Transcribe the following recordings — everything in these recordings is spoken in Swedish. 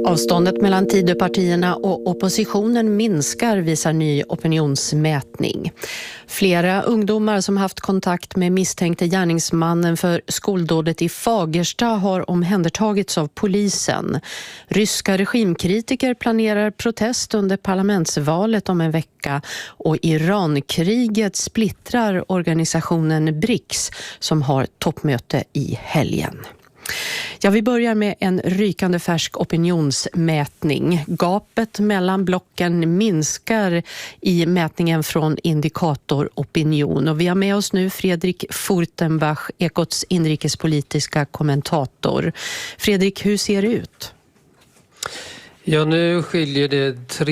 Avståndet mellan Tidöpartierna och oppositionen minskar, visar ny opinionsmätning. Flera ungdomar som haft kontakt med misstänkte gärningsmannen för skoldådet i Fagersta har omhändertagits av polisen. Ryska regimkritiker planerar protest under parlamentsvalet om en vecka, och Irankriget splittrar organisationen BRICS som har toppmöte i helgen. Ja, vi börjar med en rykande färsk opinionsmätning. Gapet mellan blocken minskar i mätningen från Indikator Opinion. Och vi har med oss nu Fredrik Furtenbach, Ekots inrikespolitiska kommentator. Fredrik, hur ser det ut? Ja, nu skiljer det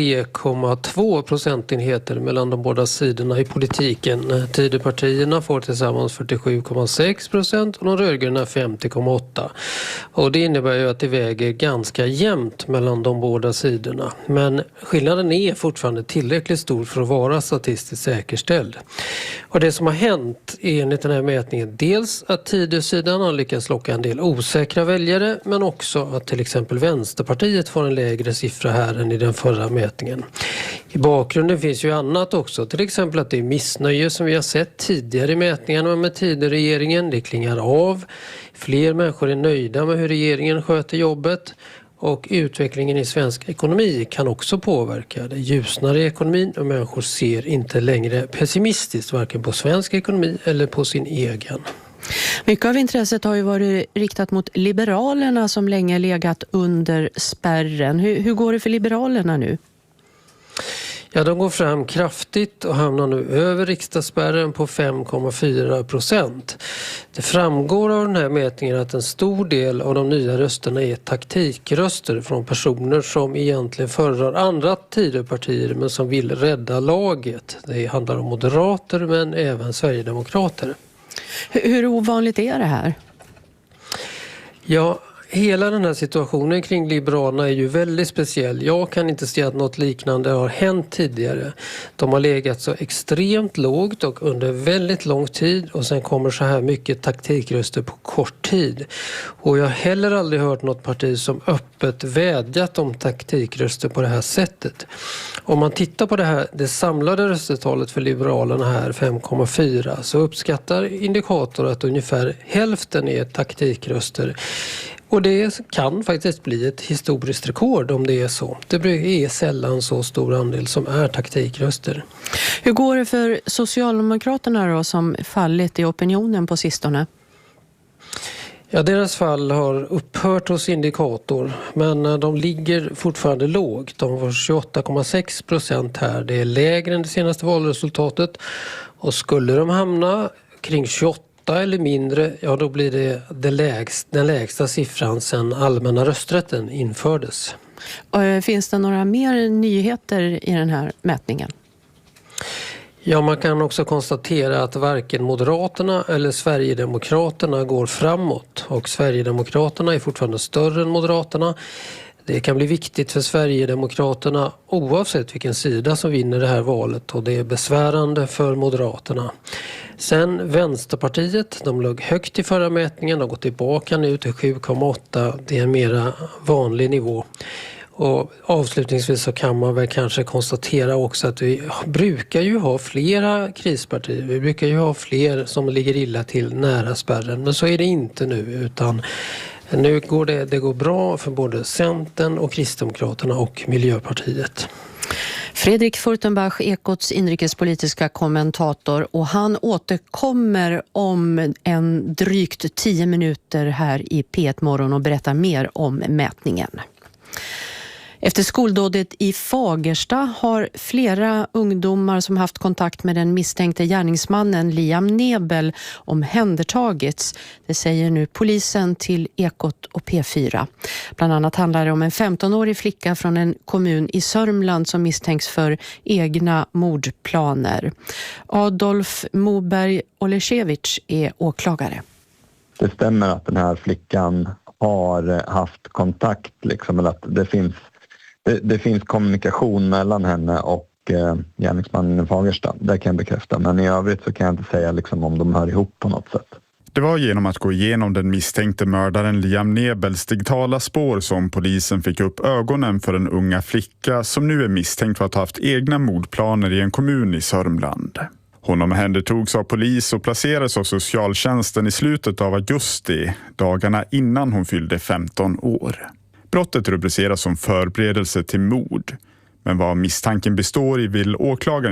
3,2 procentenheter mellan de båda sidorna i politiken. Tidöpartierna får tillsammans 47,6% och de rödgröna 50,8%. Och det innebär ju att det väger ganska jämnt mellan de båda sidorna. Men skillnaden är fortfarande tillräckligt stor för att vara statistiskt säkerställd. Och det som har hänt är enligt den här mätningen dels att Tidösidan har lyckats locka en del osäkra väljare, men också att till exempel Vänsterpartiet får en lägre siffra här än i den förra mätningen. I bakgrunden finns ju annat också, till exempel att det är missnöje som vi har sett tidigare i mätningarna med Tidöregeringen. Det klingar av. Fler människor är nöjda med hur regeringen sköter jobbet. Och utvecklingen i svensk ekonomi kan också påverka. Det ljusnar i ekonomin och människor ser inte längre pessimistiskt varken på svensk ekonomi eller på sin egen. Mycket av intresset har ju varit riktat mot Liberalerna som länge legat under spärren. Hur går det för Liberalerna nu? Ja, de går fram kraftigt och hamnar nu över riksdagsspärren på 5,4%. Det framgår av den här mätningen att en stor del av de nya rösterna är taktikröster från personer som egentligen föredrar andra Tidöpartier men som vill rädda laget. Det handlar om moderater men även sverigedemokrater. Hur ovanligt är det här? Ja, hela den här situationen kring Liberalerna är ju väldigt speciell. Jag kan inte se att något liknande har hänt tidigare. De har legat så extremt lågt och under väldigt lång tid och sen kommer så här mycket taktikröster på kort tid. Och jag har heller aldrig hört något parti som öppet vädjat om taktikröster på det här sättet. Om man tittar på det samlade röstetalet för Liberalerna här, 5,4, så uppskattar Indikator att ungefär hälften är taktikröster. Och det kan faktiskt bli ett historiskt rekord om det är så. Det är sällan så stor andel som är taktikröster. Hur går det för Socialdemokraterna då som fallit i opinionen på sistone? Ja, deras fall har upphört hos Indikator, men de ligger fortfarande lågt. De var 28,6% här. Det är lägre än det senaste valresultatet. Och skulle de hamna kring 28 eller mindre, ja då blir det den lägsta siffran sedan allmänna rösträtten infördes. Och finns det några mer nyheter i den här mätningen? Ja, man kan också konstatera att varken Moderaterna eller Sverigedemokraterna går framåt. Och Sverigedemokraterna är fortfarande större än Moderaterna. Det kan bli viktigt för Sverigedemokraterna oavsett vilken sida som vinner det här valet, och det är besvärande för Moderaterna. Sen Vänsterpartiet, de låg högt i förra mätningen, de har gått tillbaka nu till 7,8. Det är en mera vanlig nivå. Och avslutningsvis så kan man väl kanske konstatera också att vi brukar ju ha flera krispartier. Vi brukar ju ha fler som ligger illa till nära spärren, men så är det inte nu, utan nu går det går bra för både Centern och Kristdemokraterna och Miljöpartiet. Fredrik Furtenbach, Ekots inrikespolitiska kommentator, och han återkommer om en drygt 10 minuter här i P1 Morgon och berättar mer om mätningen. Efter skoldådet i Fagersta har flera ungdomar som haft kontakt med den misstänkte gärningsmannen Liam Nebel omhändertagits. Det säger nu polisen till Ekot och P4. Bland annat handlar det om en 15-årig flicka från en kommun i Sörmland som misstänks för egna mordplaner. Adolf Moberg Oleszewicz är åklagare. Det stämmer att den här flickan har haft kontakt, eller att det finns kommunikation mellan henne och gärningsmannen i Fagersta. Det kan jag bekräfta. Men i övrigt så kan jag inte säga om de hör ihop på något sätt. Det var genom att gå igenom den misstänkte mördaren Liam Nebels digitala spår som polisen fick upp ögonen för en unga flicka som nu är misstänkt för att ha haft egna mordplaner i en kommun i Sörmland. Hon omhändertogs av polis och placerades av socialtjänsten i slutet av augusti, dagarna innan hon fyllde 15 år. Brottet rubriceras som förberedelse till mord, men vad misstanken består i vill åklagaren